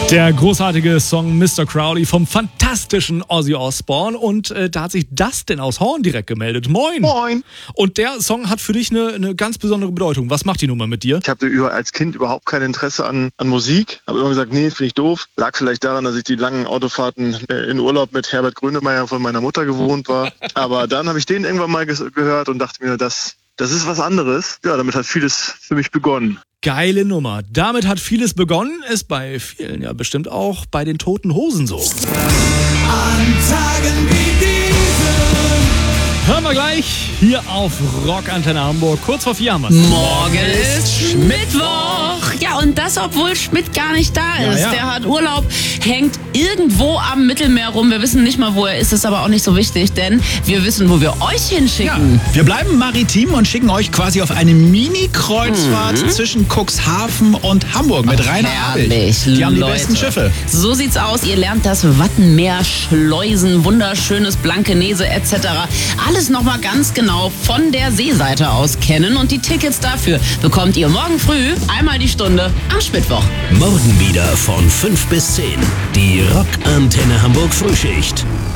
Der großartige Song Mr. Crowley vom fantastischen Ozzy Osbourne. Und da hat sich Dustin aus Horn direkt gemeldet. Moin! Moin! Und der Song hat für dich eine ganz besondere Bedeutung. Was macht die Nummer mit dir? Ich hatte als Kind überhaupt kein Interesse an Musik. Habe immer gesagt, nee, finde ich doof. Lag vielleicht daran, dass ich die langen Autofahrten in Urlaub mit Herbert Grönemeyer von meiner Mutter gewohnt war. Aber dann habe ich den irgendwann mal gehört und dachte mir, das ist was anderes. Ja, damit hat vieles für mich begonnen. Geile Nummer. Damit hat vieles begonnen. Ist bei vielen ja bestimmt auch bei den Toten Hosen so. An Tagen wie diesen. Hören wir gleich hier auf Rock Antenne Hamburg. Kurz vor 4 haben wir's. Morgen ist Mittwoch. Ja, und das, obwohl Schmidt gar nicht da ist. Ja. Der hat Urlaub, hängt irgendwo am Mittelmeer rum. Wir wissen nicht mal, wo er ist. Ist aber auch nicht so wichtig, denn wir wissen, wo wir euch hinschicken. Wir bleiben maritim und schicken euch quasi auf eine Mini-Kreuzfahrt zwischen Cuxhaven und Hamburg mit Rainer Abel. Herrlich, Die haben die Leute. besten Schiffe. So sieht's aus. Ihr lernt das Wattenmeer, Schleusen, wunderschönes Blankenese etc. Alles nochmal ganz genau von der Seeseite aus kennen. Und die Tickets dafür bekommt ihr morgen früh einmal die Stunde am Schmittwoch. Morgen wieder von 5 bis 10. Die Rock Antenne Hamburg Frühschicht.